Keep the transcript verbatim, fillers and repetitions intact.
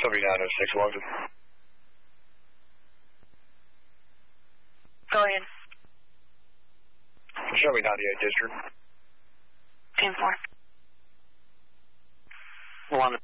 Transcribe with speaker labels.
Speaker 1: Shelby nine oh six, London.
Speaker 2: Go ahead.
Speaker 1: Shelby ninety-eight, District.
Speaker 2: ten four.
Speaker 3: London.